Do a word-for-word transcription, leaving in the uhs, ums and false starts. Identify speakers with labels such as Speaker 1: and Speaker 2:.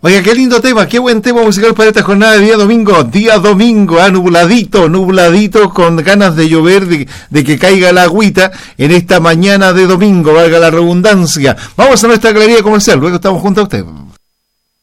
Speaker 1: Oiga, qué lindo tema, qué buen tema musical para esta jornada de día domingo. Día domingo, ah, nubladito, nubladito, con ganas de llover, de, de que caiga la agüita en esta mañana de domingo, valga la redundancia. Vamos a nuestra galería comercial, luego estamos junto a usted.